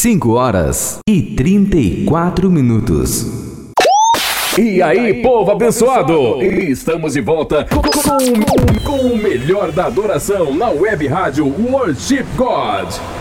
5h34. E aí, povo abençoado! Estamos de volta com o melhor da adoração na web rádio Worship God.